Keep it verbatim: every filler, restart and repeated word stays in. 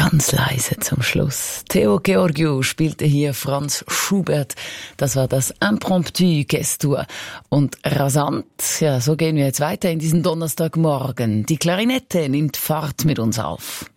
ganz leise zum Schluss. Theo Georgiou spielte hier Franz Schubert. Das war das Impromptu Gestur. Und rasant, ja, so gehen wir jetzt weiter in diesen Donnerstagmorgen. Die Klarinette nimmt Fahrt mit uns auf.